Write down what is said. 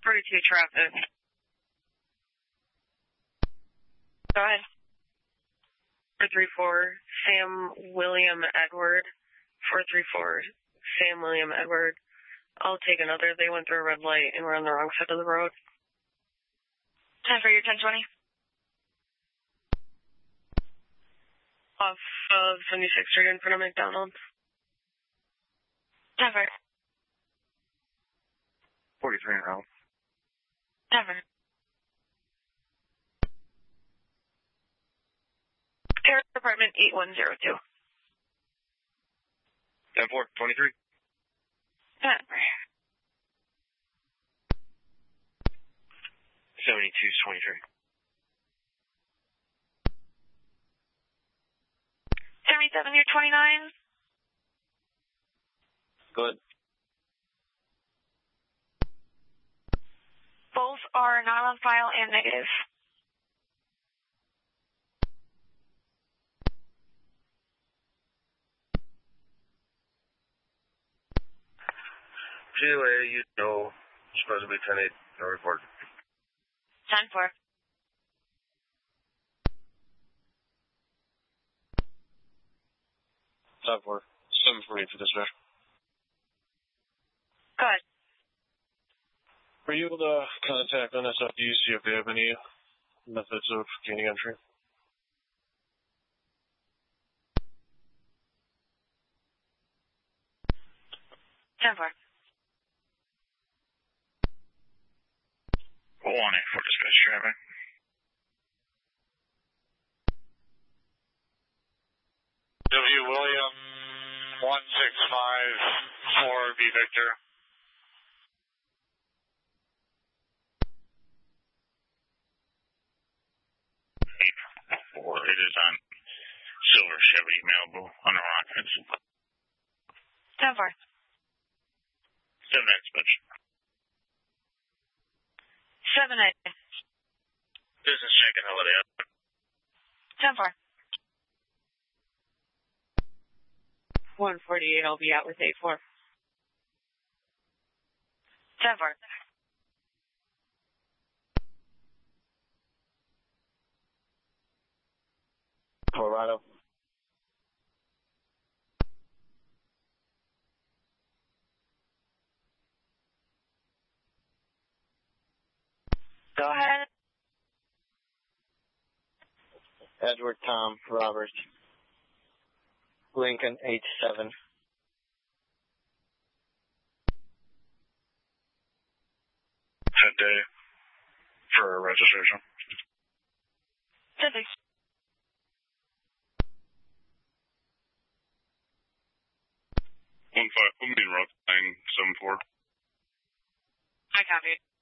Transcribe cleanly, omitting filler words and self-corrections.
42 traffic. Go ahead. 434 Sam William Edward. 434 Sam William Edward. I'll take another. They went through a red light and were on the wrong side of the road. 10 for your 1020. Off of 76th Street in front of McDonald's. 10 for. 43 in route. 10 for. Terrace Apartment 8102. 10-4, 23. 10 for. 72-23. 77, you're 29. Go ahead. Both are not on file and negative. GLA, you know, supposed to be 10-8, no report. 10-4. 10-4. 748 for dispatch. Go ahead. Were you able to contact NSFD, see if they have any methods of gaining entry? Go on it for dispatch traffic. W. William 165 V Victor. It is on Silver Chevy Malibu on the Rockets. 10-4. 7 dispatch. 7-8. Business check and holiday up. 10-4. 148, I'll be out with 8-4. 10-4. Colorado. Go ahead. Edward Tom Roberts. Lincoln H7. That day for registration. 10-6. 1-5, route 974. I copy.